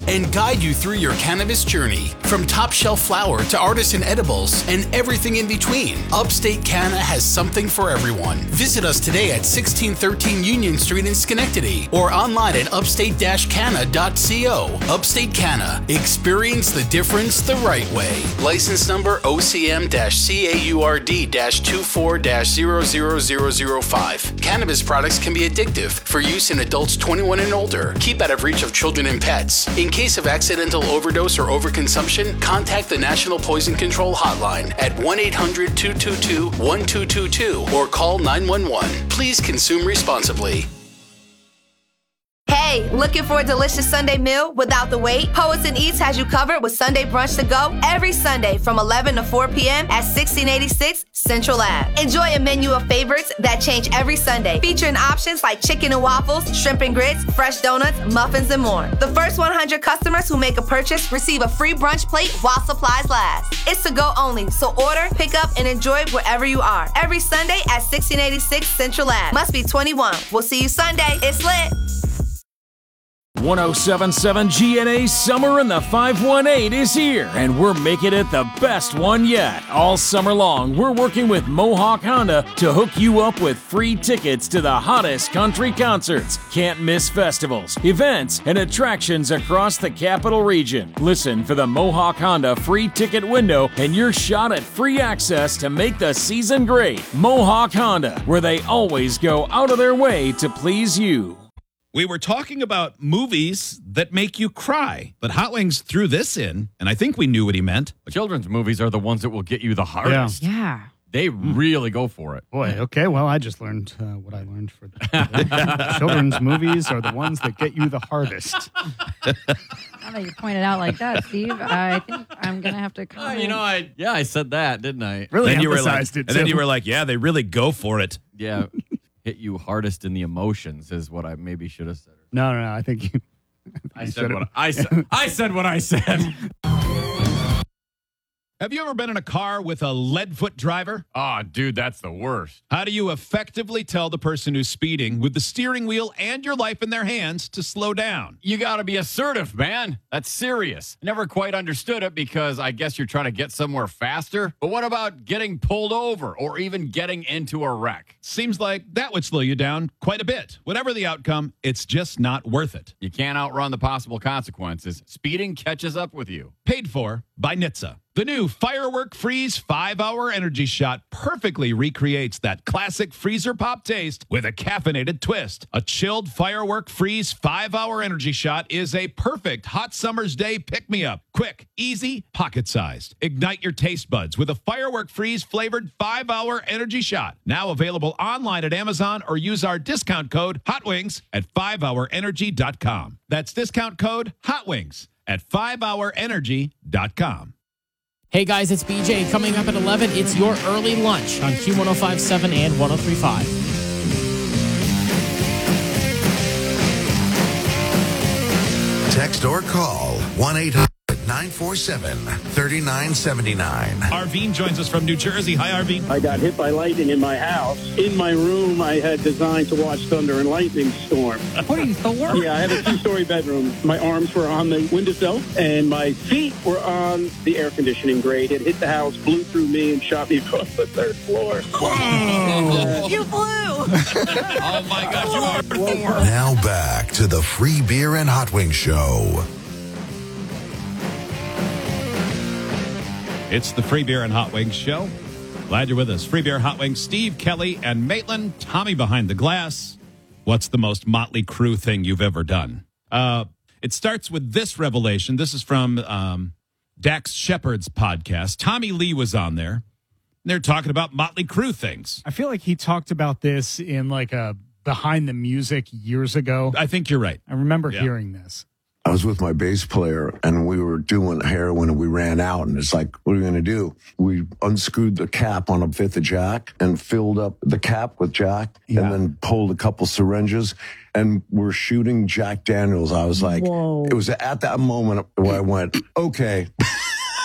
and guide you through your cannabis journey. From top shelf flower to artisan edibles and everything in between, Upstate Canna has something for everyone. Visit us today at 1613 Union Street in Schenectady or online at upstate-canna.co. Upstate Canna. Experience the difference the right way. License number OCM-CAURD-24-00005. Cannabis products can be addictive for use in adults 21 and older. Keep out of reach of children and pets. In case of accidental overdose or overconsumption, contact the National Poison Control Hotline at 1-800-222-1222 or call 911. Please consume responsibly. Hey, looking for a delicious Sunday meal without the wait? Poets and Eats has you covered with Sunday brunch to go every Sunday from 11 to 4 p.m. at 1686 Central Ave. Enjoy a menu of favorites that change every Sunday, featuring options like chicken and waffles, shrimp and grits, fresh donuts, muffins, and more. The first 100 customers who make a purchase receive a free brunch plate while supplies last. It's to go only, so order, pick up, and enjoy wherever you are. Every Sunday at 1686 Central Ave. Must be 21. We'll see you Sunday. It's lit. 1077 GNA Summer in the 518 is here, and we're making it the best one yet. All summer long, we're working with Mohawk Honda to hook you up with free tickets to the hottest country concerts. Can't miss festivals, events, and attractions across the capital region. Listen for the Mohawk Honda free ticket window and your shot at free access to make the season great. Mohawk Honda, where they always go out of their way to please you. We were talking about movies that make you cry, but Hot Wings threw this in, and I think we knew what he meant. Children's movies are the ones that will get you the hardest. Yeah. They really go for it. Boy, okay, well, I just learned what I learned for the children's movies are the ones that get you the hardest. Now that you pointed out like that, Steve, I think I'm going to have to comment. I said that, didn't I? Really then emphasized it, and then you were like, yeah, they really go for it. Yeah. Hit you hardest in the emotions is what I maybe should have said. No, I think you... I said what I said. I said what I said. Have you ever been in a car with a lead-foot driver? Oh, dude, that's the worst. How do you effectively tell the person who's speeding with the steering wheel and your life in their hands to slow down? You got to be assertive, man. That's serious. Never quite understood it because I guess you're trying to get somewhere faster. But what about getting pulled over or even getting into a wreck? Seems like that would slow you down quite a bit. Whatever the outcome, it's just not worth it. You can't outrun the possible consequences. Speeding catches up with you. Paid for by NHTSA. The new Firework Freeze 5-Hour Energy Shot perfectly recreates that classic freezer pop taste with a caffeinated twist. A chilled Firework Freeze 5-Hour Energy Shot is a perfect hot summer's day pick-me-up. Quick, easy, pocket-sized. Ignite your taste buds with a Firework Freeze flavored 5-Hour Energy Shot. Now available online at Amazon or use our discount code HOTWINGS at 5hourenergy.com. That's discount code HOTWINGS at 5hourenergy.com. Hey guys, it's BJ. Coming up at 11, it's your early lunch on Q1057 and 1035. Text or call 1-800-947-3979. Arvine joins us from New Jersey. Hi, Arvine. I got hit by lightning in my house. In my room, I had designed to watch thunder and lightning storm. What are you, Thor? Yeah, I have a 2-story bedroom. My arms were on the windowsill, and my feet were on the air conditioning grate. It hit the house, blew through me, and shot me across the 3rd floor. Whoa. You flew! Oh, my gosh, you are Thor. Now back to the Free Beer and Hot Wings Show. It's the Free Beer and Hot Wings Show. Glad you're with us. Free Beer, Hot Wings, Steve, Kelly, and Maitland. Tommy behind the glass. What's the most Motley Crue thing you've ever done? It starts with this revelation. This is from Dax Shepard's podcast. Tommy Lee was on there. They're talking about Motley Crue things. I feel like he talked about this in like a Behind the Music years ago. I think you're right. I remember hearing this. I was with my bass player and we were doing heroin and we ran out and it's like, what are we going to do? We unscrewed the cap on a 5th of Jack and filled up the cap with Jack and then pulled a couple syringes and we're shooting Jack Daniels. I was like, It was at that moment where I went, okay.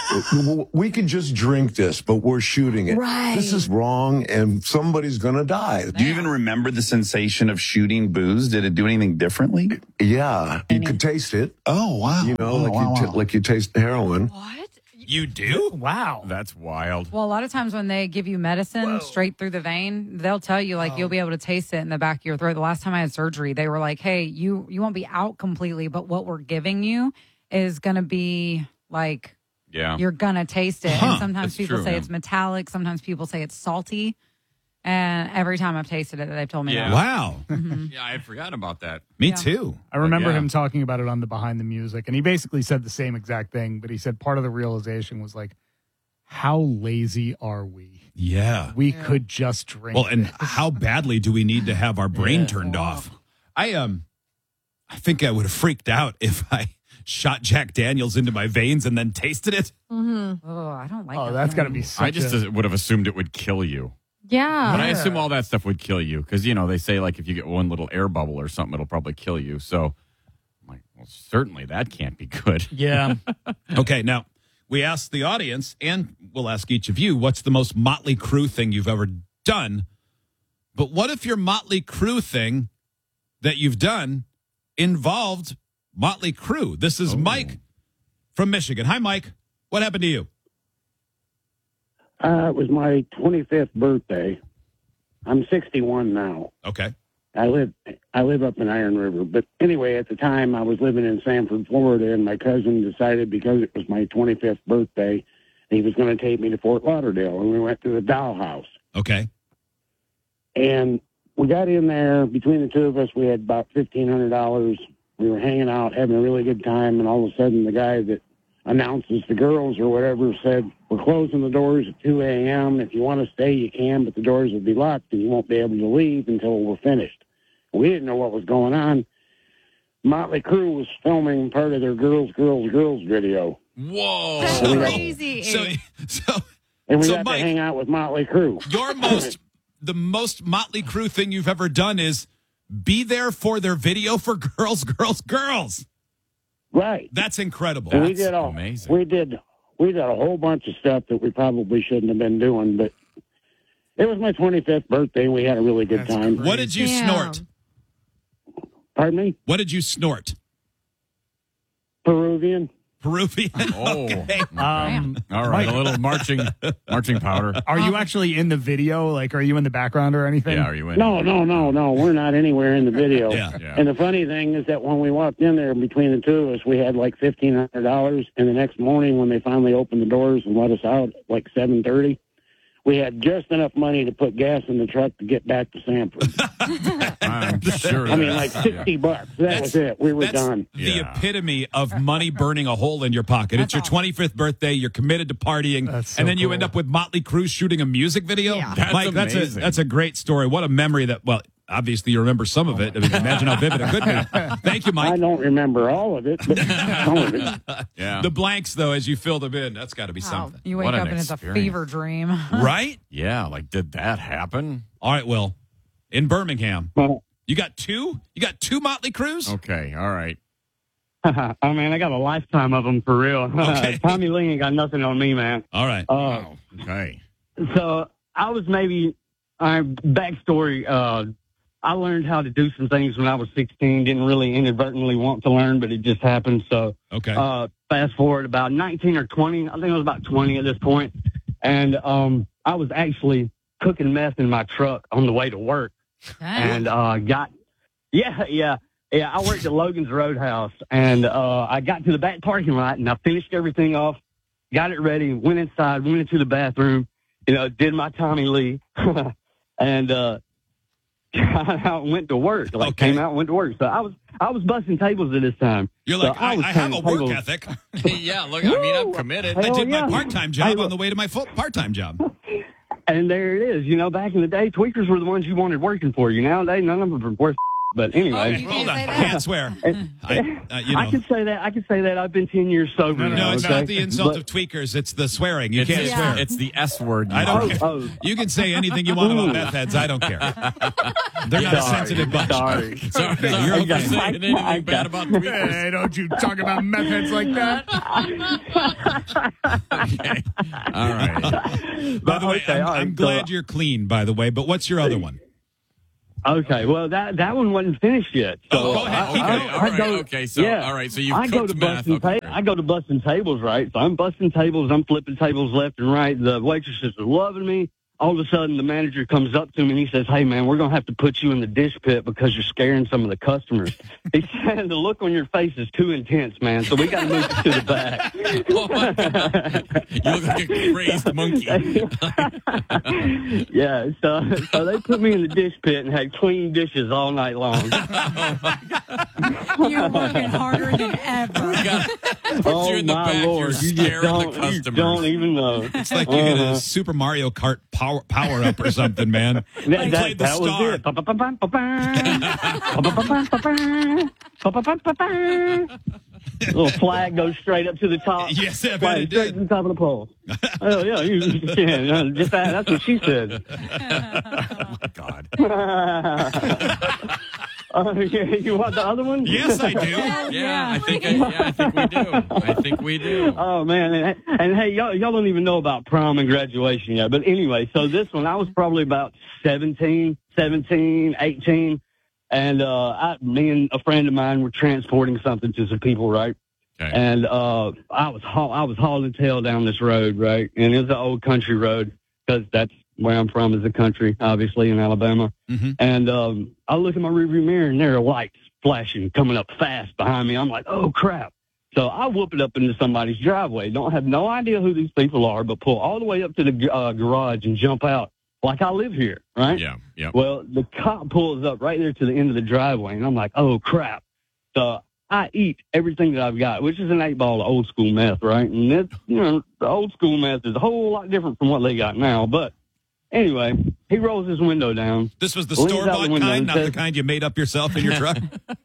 We could just drink this, but we're shooting it. Right. This is wrong, and somebody's going to die. Do you even remember the sensation of shooting booze? Did it do anything differently? Yeah, you could taste it. Oh, wow. You know, like you taste heroin. What? You do? Wow. That's wild. Well, a lot of times when they give you medicine straight through the vein, they'll tell you, like, you'll be able to taste it in the back of your throat. The last time I had surgery, they were like, hey, you won't be out completely, but what we're giving you is going to be, like, you're going to taste it. And sometimes people say it's metallic. Sometimes people say it's salty. And every time I've tasted it, they've told me that. Wow. Yeah, I had forgotten about that. Me too. I remember him talking about it on the Behind the Music, and he basically said the same exact thing, but he said part of the realization was like, how lazy are we? Yeah. We could just drink. Well, and this. how badly do we need to have our brain turned off? I think I would have freaked out if I shot Jack Daniels into my veins and then tasted it. Mm-hmm. Oh, I don't like that. Oh, that's got to be such I just would have assumed it would kill you. Yeah. But I assume all that stuff would kill you because, you know, they say, like, if you get one little air bubble or something, it'll probably kill you. So I'm like, well, certainly that can't be good. Yeah. Okay, now, we asked the audience, and we'll ask each of you, what's the most Motley Crue thing you've ever done? But what if your Motley Crue thing that you've done involved Motley Crue? This is Mike from Michigan. Hi, Mike. What happened to you? It was my 25th birthday. I'm 61 now. Okay. I live up in Iron River. But anyway, at the time, I was living in Sanford, Florida, and my cousin decided because it was my 25th birthday, he was going to take me to Fort Lauderdale, and we went to the Dollhouse. Okay. And we got in there. Between the two of us, we had about $1,500. We were hanging out, having a really good time, and all of a sudden, the guy that announces the girls or whatever said, we're closing the doors at 2 a.m. If you want to stay, you can, but the doors will be locked, and you won't be able to leave until we're finished. We didn't know what was going on. Motley Crue was filming part of their Girls video. Whoa. That's crazy. And we So, got Mike, to hang out with Motley Crue. The most Motley Crue thing you've ever done is be there for their video for Girls. Right. That's incredible. And That's amazing. We did a whole bunch of stuff that we probably shouldn't have been doing, but it was my 25th birthday, and we had a really good time. What did you snort? Pardon me? What did you snort? Peruvian. Oh, Okay. all right. A little marching powder. Are you actually in the video? Like, are you in the background or anything? Yeah, are you in? No. We're not anywhere in the video. Yeah. And the funny thing is that when we walked in there, between the two of us, we had like $1,500. And the next morning, when they finally opened the doors and let us out, like 7:30, we had just enough money to put gas in the truck to get back to Sanford. I'm sure. I mean, like $60. That was it. We were done. The epitome of money burning a hole in your pocket. It's your 25th birthday. You're committed to partying, and then you end up with Motley Crue shooting a music video. Yeah. Mike, amazing. that's a great story. What a memory that. Well, obviously you remember some of it. I mean, imagine how vivid it could be. Thank you, Mike. I don't remember all of it, but some of it. Yeah. The blanks, though, as you fill them in, that's got to be something, You wake What up an and it's a experience. fever dream. right? Yeah, like, did that happen? All right, Will, in Birmingham, Well, you got two Motley Crues. Okay, all right. Oh, man, I got a lifetime of them for real. Okay. Tommy Lee ain't got nothing on me, man. All right. Okay. So I was backstory, I learned how to do some things when I was 16. Didn't really inadvertently want to learn, but it just happened. So Okay. fast forward about 19 or 20. I think I was about 20 at this point. And I was actually cooking meth in my truck on the way to work. And I worked at Logan's Roadhouse. And I got to the back parking lot, and I finished everything off, got it ready, went inside, went into the bathroom, did my Tommy Lee, and got out and went to work. Came out and went to work. So I was busting tables at this time. You're like, So I have a turning work tables. ethic. Yeah, look, I mean, I'm committed. I did my yeah. part-time job on the way to my part-time job. And there it is. Back in the day, tweakers were the ones you wanted working for you. Nowadays, none of them are worth. But anyway, hold on. I can't swear. I can say that. I can say that. I've been 10 years sober. No, it's okay? not the insult of tweakers. It's the swearing. You can't swear. It's the S word. I don't care. You can say anything you want about meth heads. I don't care. They're not a sensitive bunch. Sorry. You're okay. Saying anything bad about tweakers. Hey, don't you talk about meth heads like that. Okay. All right. By the way, I'm glad you're clean, by the way, but what's your other one? Okay, well that one wasn't finished yet. So go ahead. Okay. So all right. So I go to busting I go to busting tables, right? So I'm busting tables. I'm flipping tables left and right. The waitresses are loving me. All of a sudden, the manager comes up to me and he says, "Hey, man, we're going to have to put you in the dish pit because you're scaring some of the customers." He said, "The look on your face is too intense, man, so we got to move you to the back." Oh my God. You look like a crazed monkey. Yeah, so they put me in the dish pit and had clean dishes all night long. You're working harder than ever. Oh, you in the my back, Lord. you're scaring the You customers. don't even know. It's like you get a Super Mario Kart power up or something, man. That played the star. Was it. Little flag goes straight up to the top. Yes, I bet Flag it straight did. to the top of the pole. Oh, yeah, just that's what she said. Oh my God. You want the other one? Yes, I do. Yeah, I think we do. I think we do. Oh, man. And hey, y'all don't even know about prom and graduation yet. But anyway, so this one, I was probably about 17, 18. And me and a friend of mine were transporting something to some people, right? Okay. And I was hauling tail down this road, right? And it was an old country road because that's where I'm from, is the country, obviously, in Alabama. Mm-hmm. And I look in my rearview mirror, and there are lights flashing, coming up fast behind me. I'm like, oh, crap. So I whoop it up into somebody's driveway. Don't have no idea who these people are, but pull all the way up to the garage and jump out like I live here, right? Yeah. Well, the cop pulls up right there to the end of the driveway, and I'm like, oh, crap. So I eat everything that I've got, which is an 8-ball of old school meth, right? And it's, the old school meth is a whole lot different from what they got now. But anyway, he rolls his window down. This was the store-bought kind, not the kind you made up yourself in your truck?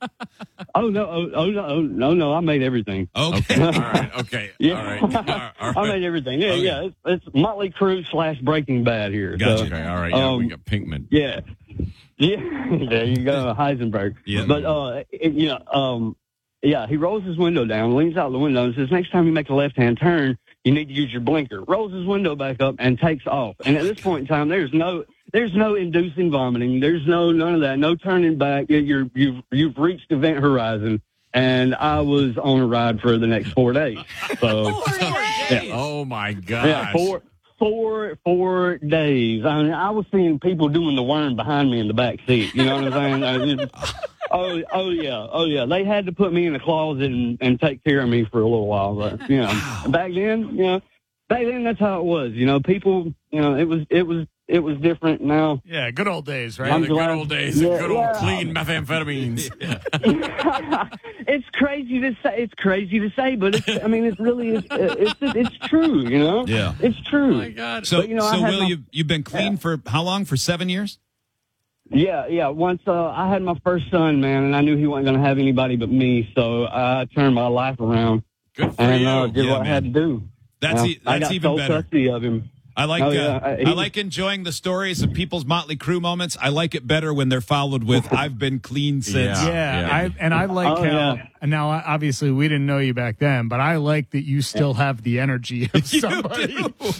No, I made everything. Okay. All right. Okay. Yeah. All right. All right. I made everything. Yeah, Okay. yeah. It's Motley Crue / Breaking Bad here. Gotcha. So, Okay. All right. Yeah, we got Pinkman. Yeah. There you go, Heisenberg. Yeah. But yeah, he rolls his window down, leans out the window, and says, "Next time you make a left-hand turn, you need to use your blinker." Rolls his window back up and takes off. And at this point in time, there's no inducing vomiting. There's none of that. No turning back. You've reached event horizon. And I was on a ride for the next 4 days. So, yeah. Oh my gosh. Yeah, 4 days. I mean, I was seeing people doing the worm behind me in the back seat. You know what I'm saying? Oh yeah. They had to put me in a closet and take care of me for a little while. But back then, that's how it was. People, it was different now. Yeah, good old days, right? The good old days. Yeah, Good old clean methamphetamines. It's crazy to say, but it's really it's true. Yeah. It's true. Oh my God. So, But, Will, you've been clean for how long? For 7 years? Yeah. Once I had my first son, man, and I knew he wasn't going to have anybody but me, so I turned my life around Good for and you. did what I had to do. That's I got even sole better. custody of him. I like I like enjoying the stories of people's Motley Crue moments. I like it better when they're followed with "I've been clean since." Yeah. I like how. yeah. And now, obviously, we didn't know you back then, but I like that you still have the energy of somebody.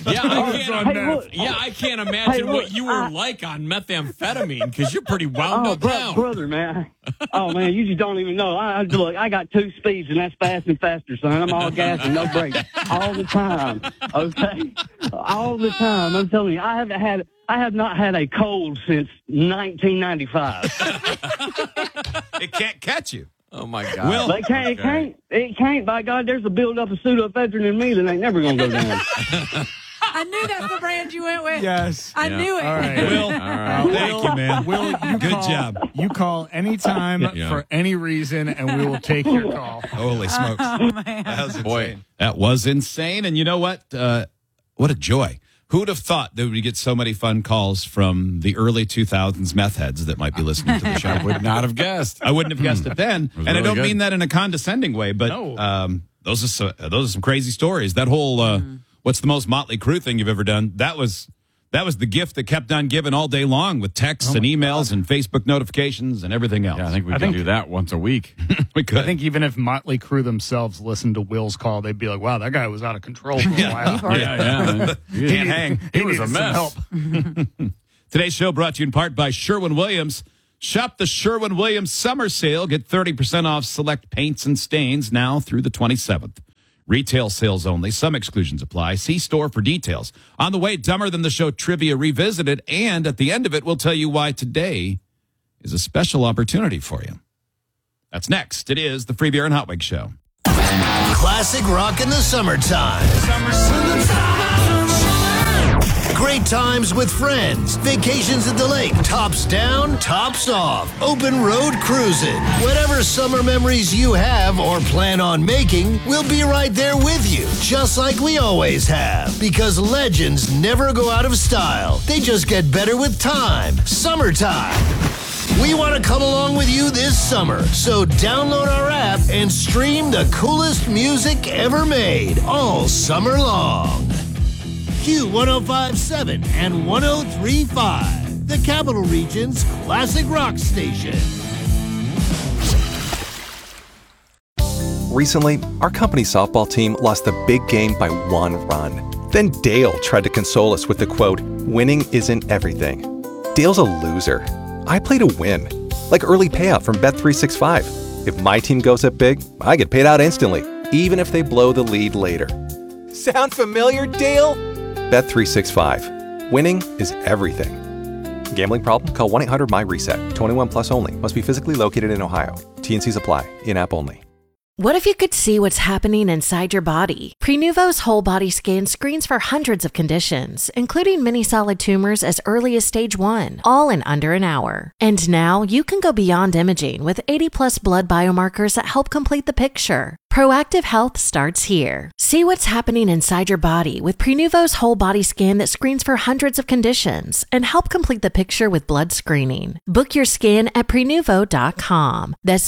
I can't imagine what you were like on methamphetamine because you're pretty wound up now. Brother, man. Oh, man, you just don't even know. I got 2 speeds, and that's fast and faster, son. I'm all gas and no brakes all the time. Okay, all the time. I'm telling you, I have not had a cold since 1995. It can't catch you. Oh my God. Will, They can't. It can't. By God, there's a build-up of pseudoephedrine in me that ain't never gonna go down. I knew that's the brand you went with. Yes. I knew it. All right. Will, thank you, man. Will, Good job. You call anytime for any reason, and we will take your call. Holy smokes. Oh, man. That was insane. Boy. That was insane. And you know what? What a joy. Who'd have thought that we get so many fun calls from the early 2000s meth heads that might be listening to the show? I would not have guessed. I wouldn't have guessed it then. And really I don't good. mean that in a condescending way, but those are some crazy stories. That whole what's the most Motley Crue thing you've ever done? That was the gift that kept on giving all day long with texts and emails and Facebook notifications and everything else. Yeah, I think we could do that once a week. We could. I think even if Motley Crue themselves listened to Will's call, they'd be like, wow, that guy was out of control for a while. Yeah. Can't hang. He was a mess. Help. Today's show brought to you in part by Sherwin-Williams. Shop the Sherwin-Williams summer sale. Get 30% off select paints and stains now through the 27th. Retail sales only. Some exclusions apply. See store for details. On the way, Dumber Than the Show Trivia Revisited. And at the end of it, we'll tell you why today is a special opportunity for you. That's next. It is the Free Beer and Hot Wings Show. Classic rock in the summertime. Great times with friends. Vacations at the lake. Tops down, tops off. Open road cruising. Whatever summer memories you have or plan on making, we'll be right there with you. Just like we always have. Because legends never go out of style. They just get better with time. Summertime. We want to come along with you this summer. So download our app and stream the coolest music ever made all summer long. Q1057 and 1035, the Capital Region's classic rock station. Recently, our company softball team lost the big game by 1 run. Then Dale tried to console us with the quote, "Winning isn't everything." Dale's a loser. I play to win, like early payout from Bet365. If my team goes up big, I get paid out instantly, even if they blow the lead later. Sound familiar, Dale? Bet365. Winning is everything. Gambling problem? Call 1-800-MY-RESET. 21 plus only. Must be physically located in Ohio. T&Cs apply. In-app only. What if you could see what's happening inside your body? Prenuvo's whole body scan screens for hundreds of conditions, including many solid tumors as early as stage 1, all in under an hour. And now you can go beyond imaging with 80+ blood biomarkers that help complete the picture. Proactive health starts here. See what's happening inside your body with Prenuvo's whole body scan that screens for hundreds of conditions and help complete the picture with blood screening. Book your scan at Prenuvo.com. That's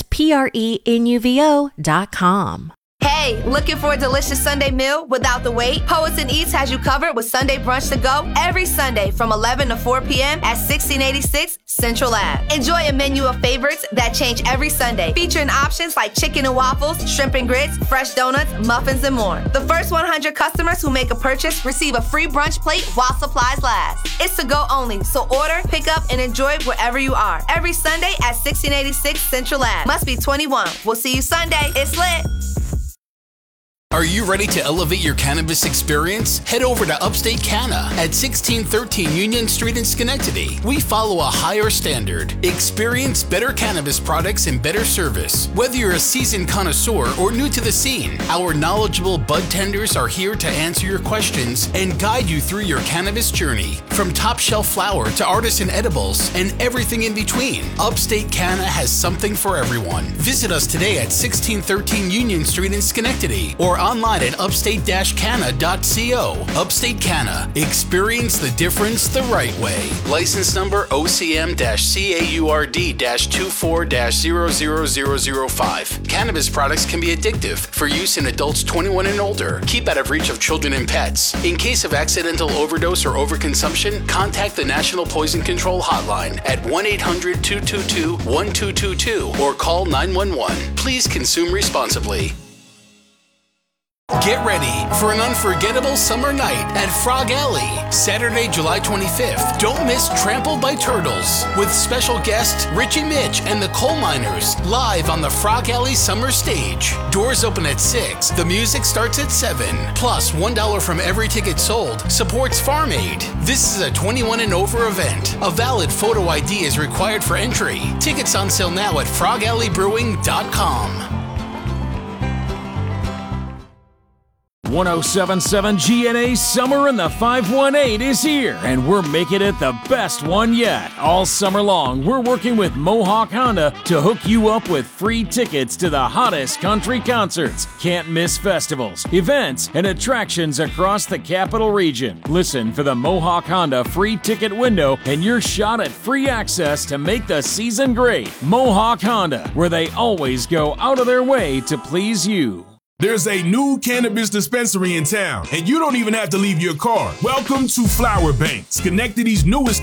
Prenuvo.com. Hey, looking for a delicious Sunday meal without the wait? Poets and Eats has you covered with Sunday Brunch to Go every Sunday from 11 to 4 p.m. at 1686 Central Ave. Enjoy a menu of favorites that change every Sunday, featuring options like chicken and waffles, shrimp and grits, fresh donuts, muffins, and more. The first 100 customers who make a purchase receive a free brunch plate while supplies last. It's to go only, so order, pick up, and enjoy wherever you are. Every Sunday at 1686 Central Ave. Must be 21. We'll see you Sunday. It's lit. Are you ready to elevate your cannabis experience? Head over to Upstate Canna at 1613 Union Street in Schenectady. We follow a higher standard. Experience better cannabis products and better service. Whether you're a seasoned connoisseur or new to the scene, our knowledgeable bud tenders are here to answer your questions and guide you through your cannabis journey. From top shelf flower to artisan edibles and everything in between, Upstate Canna has something for everyone. Visit us today at 1613 Union Street in Schenectady or online at upstate-canna.co. Upstate Canna. Experience the difference the right way. License number OCM-CAURD-24-00005. Cannabis products can be addictive for use in adults 21 and older. Keep out of reach of children and pets. In case of accidental overdose or overconsumption, contact the National Poison Control Hotline at 1-800-222-1222 or call 911. Please consume responsibly. Get ready for an unforgettable summer night at Frog Alley, Saturday, July 25th. Don't miss Trampled by Turtles with special guest Richie Mitch and the Coal Miners live on the Frog Alley Summer Stage. Doors open at 6. The music starts at 7. Plus, $1 from every ticket sold supports Farm Aid. This is a 21 and over event. A valid photo ID is required for entry. Tickets on sale now at frogalleybrewing.com. 1077 GNA Summer in the 518 is here, and we're making it the best one yet. All summer long, we're working with Mohawk Honda to hook you up with free tickets to the hottest country concerts, can't miss festivals, events, and attractions across the capital region. Listen for the Mohawk Honda free ticket window and your shot at free access to make the season great. Mohawk Honda, where they always go out of their way to please you. There's a new cannabis dispensary in town, and you don't even have to leave your car. Welcome to Flower Bank, Schenectady's newest